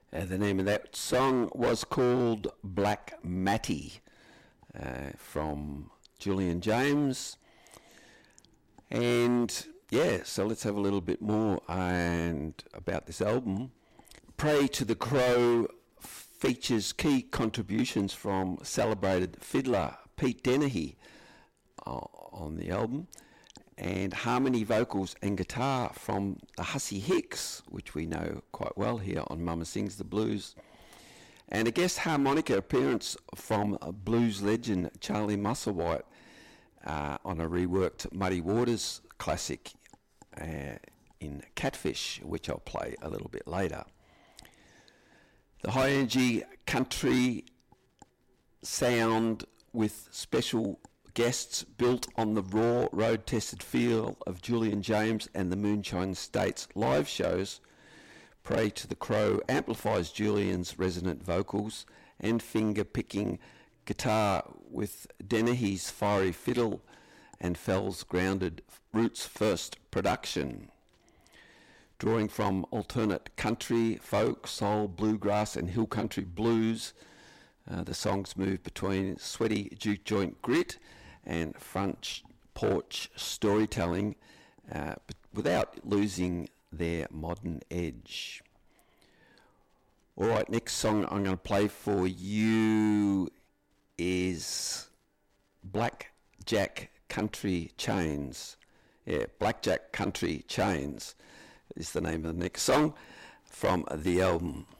The name of that song was called Black Matty from Julian James. And yeah, so let's have a little bit more and about this album. Pray to the Crow features key contributions from celebrated fiddler Pete Dennehy on the album, and harmony vocals and guitar from the Hussey Hicks, which we know quite well here on Mama Sings the Blues, and a guest harmonica appearance from blues legend Charlie Musselwhite on a reworked Muddy Waters classic in Catfish, which I'll play a little bit later. The high energy country sound with special guests built on the raw, road-tested feel of Julian James and the Moonshine States live shows. Pray to the Crow amplifies Julian's resonant vocals and finger-picking guitar with Dennehy's fiery fiddle and Fell's grounded roots-first production. Drawing from alternate country, folk, soul, bluegrass and hill country blues, the songs move between sweaty juke joint grit and front porch storytelling, but without losing their modern edge. All right, next song I'm going to play for you is Blackjack Country Chains. Yeah, Blackjack Country Chains is the name of the next song from the album.